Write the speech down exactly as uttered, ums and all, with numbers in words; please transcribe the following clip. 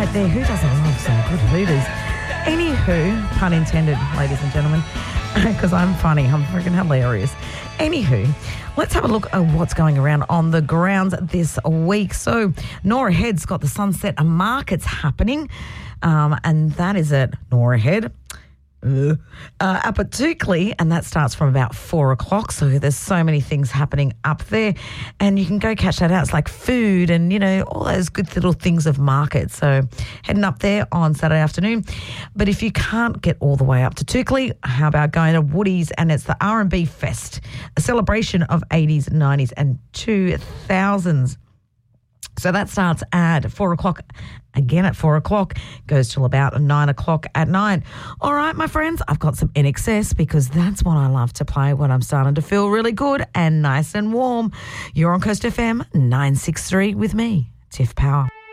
right there. Who doesn't love some good Hooters? Anywho, pun intended, ladies and gentlemen, because I'm funny. I'm freaking hilarious. Anywho, let's have a look at what's going around on the grounds this week. So, Nora Head's got the Sunset Markets happening, um, and that is at Nora Head. Uh, up at Toukley, and that starts from about four o'clock. So there's so many things happening up there, and you can go catch that out. It's like food and, you know, all those good little things of market. So heading up there on Saturday afternoon. But if you can't get all the way up to Toukley, how about going to Woodies, and it's the R and B Fest, a celebration of eighties, nineties and two thousands. So that starts at four o'clock, again at four o'clock, goes till about nine o'clock at night. All right, my friends, I've got some N X S because that's what I love to play when I'm starting to feel really good and nice and warm. You're on Coast F M nine six three with me, Tiff Power.